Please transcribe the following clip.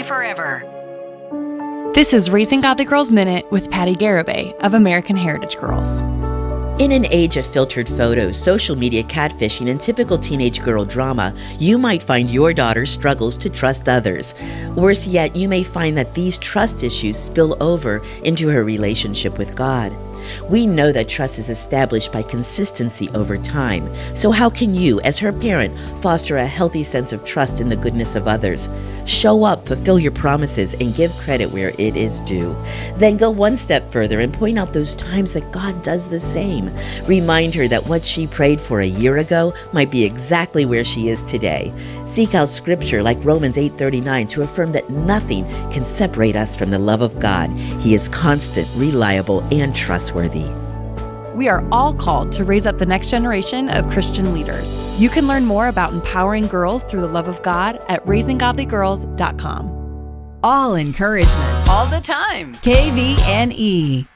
family forever. This is Raising Godly Girls Minute with Patty Garibay of American Heritage Girls. In an age of filtered photos, social media catfishing, and typical teenage girl drama, you might find your daughter struggles to trust others. Worse yet, you may find that these trust issues spill over into her relationship with God. We know that trust is established by consistency over time. So how can you, as her parent, foster a healthy sense of trust in the goodness of others? Show up, fulfill your promises, and give credit where it is due. Then go one step further and point out those times that God does the same. Remind her that what she prayed for a year ago might be exactly where she is today. Seek out scripture like Romans 8:39 to affirm that nothing can separate us from the love of God. He is constant, reliable, and trustworthy. We are all called to raise up the next generation of Christian leaders. You can learn more about empowering girls through the love of God at raisinggodlygirls.com. All encouragement, all the time. KVNE.